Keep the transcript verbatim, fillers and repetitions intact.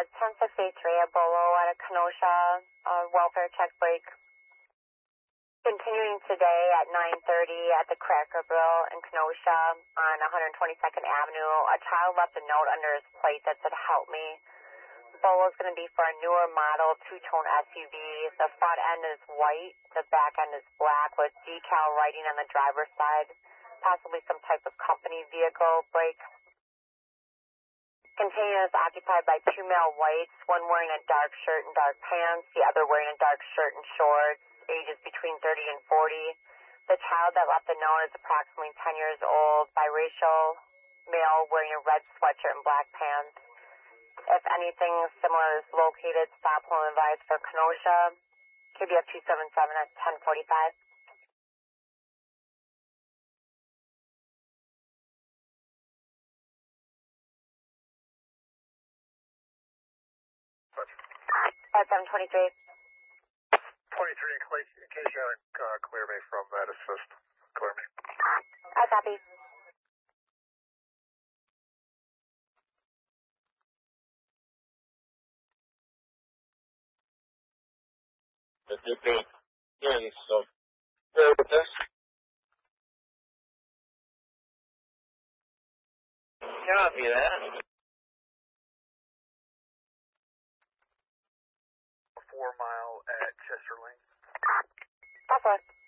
ten six eight three at Bolo at a Kenosha uh, welfare check break. Continuing today at nine thirty at the Cracker Barrel in Kenosha on one twenty-second Avenue, a child left a note under his plate that said, "Help me." Bolo is going to be for a newer model two-tone S U V. The front end is white, the back end is black with decal writing on the driver's side, possibly some type of company vehicle break. Container is occupied by two male whites, one wearing a dark shirt and dark pants, the other wearing a dark shirt and shorts, ages between thirty and forty. The child that left the note is approximately ten years old, biracial, male wearing a red sweatshirt and black pants. If anything similar is located, stop home advice for Kenosha, K B F two seven seven at ten forty-five. At seven twenty-three. twenty-three in case you uh, clear me from that assist. Clear me. I copy. The debate ends, so bear with us. Copy that. Four mile at Chester Lane. That's it.